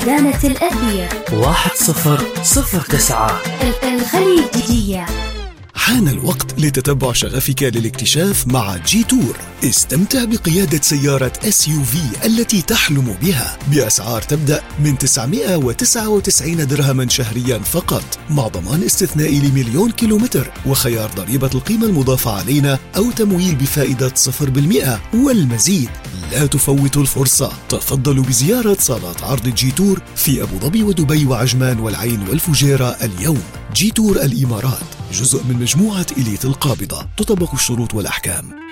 دانة الأثير 1009 الخليجية. حان الوقت لتتبع شغفك للاكتشاف مع جي تور. استمتع بقيادة سيارة SUV التي تحلم بها بأسعار تبدأ من 999 درهما شهريا فقط، مع ضمان استثنائي ل1,000,000 كيلومتر وخيار ضريبة القيمة المضافة علينا أو تمويل بفائدة 0% والمزيد. لا تفوتوا الفرصة، تفضلوا بزيارة صالات عرض جي تور في أبو ظبي ودبي وعجمان والعين والفجيرة اليوم. جي تور الإمارات جزء من مجموعة إليت القابضة، تطبق الشروط والأحكام.